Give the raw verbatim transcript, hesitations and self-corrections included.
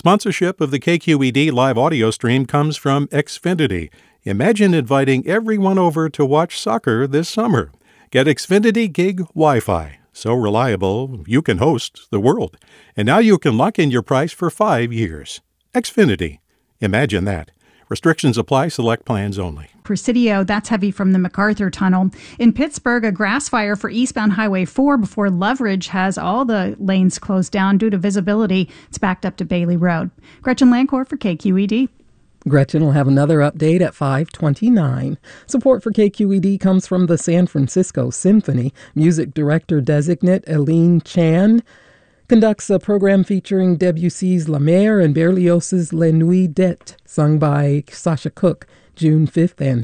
Sponsorship of the K Q E D live audio stream comes from Xfinity. Imagine inviting everyone over to watch soccer this summer. Get Xfinity Gig Wi-Fi. So reliable, you can host the world. And now you can lock in your price for five years. Xfinity. Imagine that. Restrictions apply. Select plans only. Presidio, that's heavy from the MacArthur Tunnel. In Pittsburgh, a grass fire for eastbound Highway four before Loveridge has all the lanes closed down due to visibility. It's backed up to Bailey Road. Gretchen Lancourt for K Q E D. Gretchen will have another update at five twenty-nine. Support for K Q E D comes from the San Francisco Symphony. Music director designate Eileen Chan conducts a program featuring Debussy's La Mer and Berlioz's Les Nuits d'Eté, sung by Sasha Cook, June fifth and